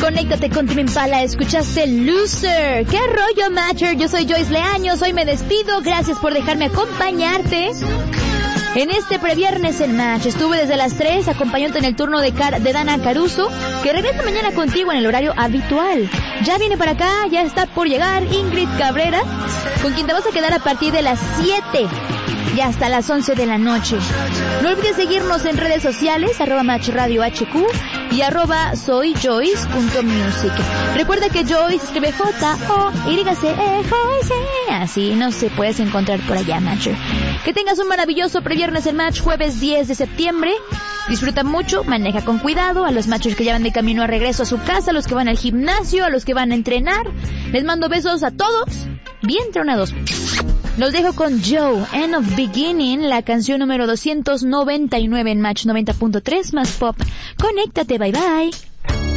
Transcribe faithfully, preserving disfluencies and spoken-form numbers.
Conéctate con Tame Impala, escuchaste Loser. ¿Qué rollo, Matcher? Yo soy Joyce Leaños, hoy me despido, gracias por dejarme acompañarte en este previernes en Match. Estuve desde las tres acompañándote en el turno de, Car- de Dana Caruso, que regresa mañana contigo en el horario habitual. Ya viene para acá, ya está por llegar Ingrid Cabrera, con quien te vas a quedar a partir de las siete y hasta las once de la noche. No olvides seguirnos en redes sociales, arroba Match Radio H Q y arroba soyjoyce.music. Recuerda que Joyce escribe J O Y C E Joyce. Así no se puedes encontrar por allá, Matcher. Que tengas un maravilloso previernes en Match, jueves diez de septiembre. Disfruta mucho, maneja con cuidado. A los Matchers que ya van de camino a regreso a su casa, a los que van al gimnasio, a los que van a entrenar, les mando besos a todos, bien tronados. Los dejo con Joe, End of Beginning, la canción número doscientos noventa y nueve en Match noventa punto tres más pop. Conéctate, bye bye.